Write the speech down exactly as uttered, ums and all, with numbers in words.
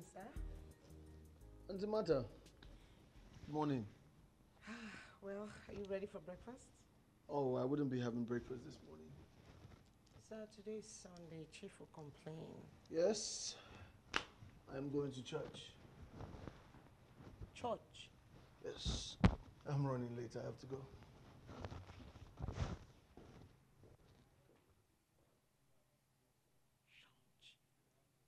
sir. What's the matter? Morning. Well, are you ready for breakfast? Oh, I wouldn't be having breakfast this morning. Sir, today is Sunday. Chief will complain. Yes, I'm going to church. Church? Yes, I'm running late. I have to go.